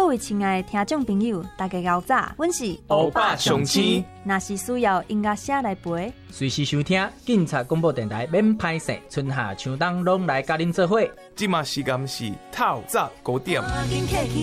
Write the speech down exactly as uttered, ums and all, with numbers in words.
位亲爱的听众朋友，大家好早，阮是欧巴上青。 若是需要音乐声来陪， 随时收听警察广播电台，免歹势，春夏秋冬拢来甲恁做伙。 即马时间是透早九点。